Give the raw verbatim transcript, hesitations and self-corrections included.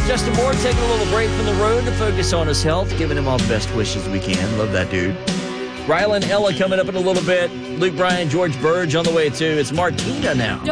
Justin Moore taking a little break from the road to focus on his health, giving him all the best wishes we can. Love that dude. Rylan Ella coming up in a little bit. Luke Bryan, George Burge on the way too. It's Martina now.